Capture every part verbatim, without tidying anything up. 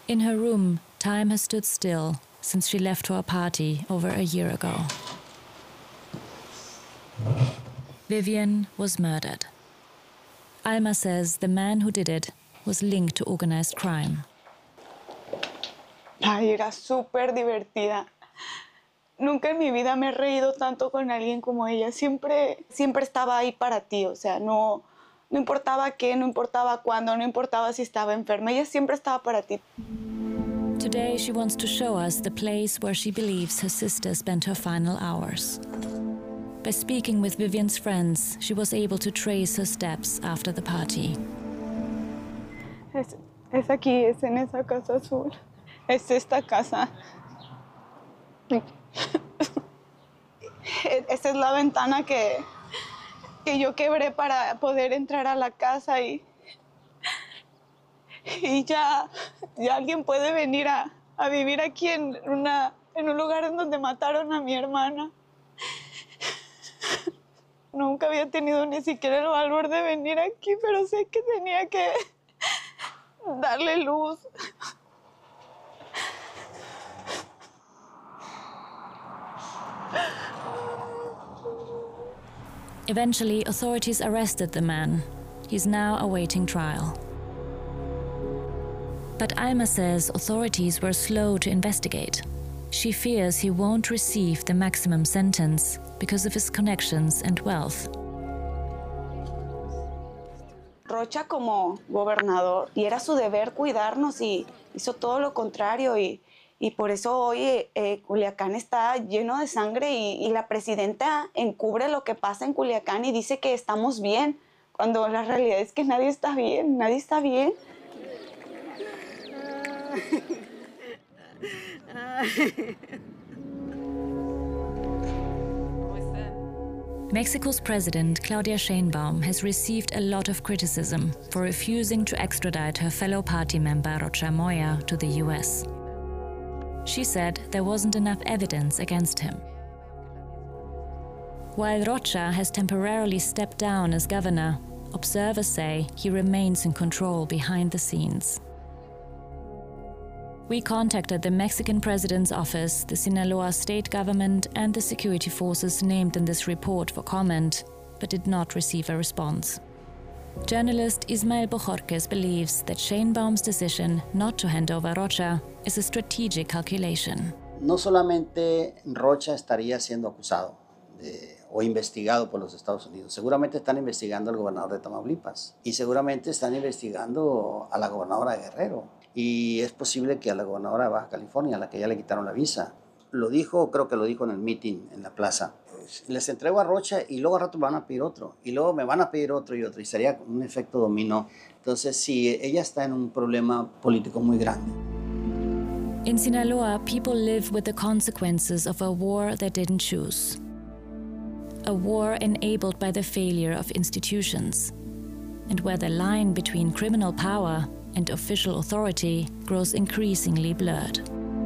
In her room, time has stood still since she left for a party over a year ago. Vivian was murdered. Alma says the man who did it was linked to organized crime. Ay, era súper divertida. Nunca en mi vida me he reído tanto con alguien como ella. Siempre, siempre estaba ahí para ti, o sea, no, no importaba qué, no importaba cuándo, no importaba si estaba enferma, ella siempre estaba para ti. Today she wants to show us the place where she believes her sister spent her final hours. By speaking with Vivian's friends, she was able to trace her steps after the party. Es, es aquí, es en esa casa azul. Es esta casa. Esa es la ventana que, que yo quebré para poder entrar a la casa y, y ya, ya alguien puede venir a, a vivir aquí en, una, en un lugar en donde mataron a mi hermana. Nunca había tenido ni siquiera el valor de venir aquí, pero sé que tenía que darle luz. Eventually, authorities arrested the man. He's now awaiting trial. But Alma says authorities were slow to investigate. She fears he won't receive the maximum sentence because of his connections and wealth. Rocha como gobernador, y era su deber cuidarnos, y hizo todo lo contrario, y, y por eso hoy eh, Culiacán está lleno de sangre, y, y la presidenta encubre lo que pasa en Culiacán y dice que estamos bien, cuando la realidad es que nadie está bien, nadie está bien. Mexico's president, Claudia Sheinbaum, has received a lot of criticism for refusing to extradite her fellow party member Rocha Moya to the U S. She said there wasn't enough evidence against him. While Rocha has temporarily stepped down as governor, observers say he remains in control behind the scenes. We contacted the Mexican president's office, the Sinaloa state government, and the security forces named in this report for comment, but did not receive a response. Journalist Ismael Bojorquez believes that Sheinbaum's decision not to hand over Rocha is a strategic calculation. No solamente Rocha estaría siendo acusado de, o investigado por los Estados Unidos, seguramente están investigando al gobernador de Tamaulipas y seguramente están investigando a la gobernadora de Guerrero. Y es posible que a la gobernadora de Baja California, a la que ya le quitaron la visa, lo dijo, creo que lo dijo en el meeting en la plaza. Les entrego a Rocha y luego al rato me van a pedir otro. Y luego me van a pedir otro y otro. Y sería un efecto dominó. Entonces, sí, ella está en un problema político muy grande. In Sinaloa, people live with the consequences of a war they didn't choose. A war enabled by the failure of institutions. And where the line between criminal power and official authority grows increasingly blurred.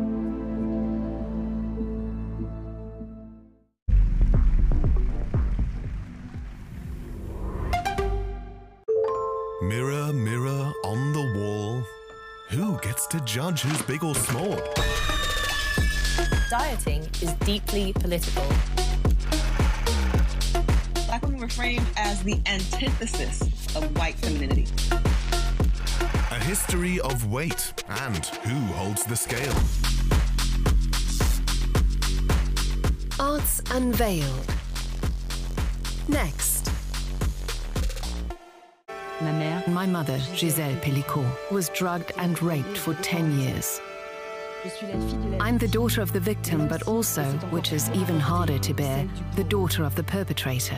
Mirror, mirror on the wall, who gets to judge who's big or small? Dieting is deeply political. Black women were framed as the antithesis of white femininity. A history of weight and who holds the scale. Arts Unveiled. Next. My mother, Giselle Pellicot, was drugged and raped for ten years. I'm the daughter of the victim, but also, which is even harder to bear, the daughter of the perpetrator.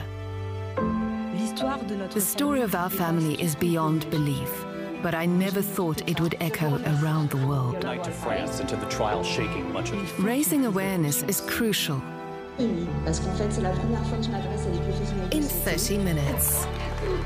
The story of our family is beyond belief, but I never thought it would echo around the world. Raising awareness is crucial. In thirty minutes.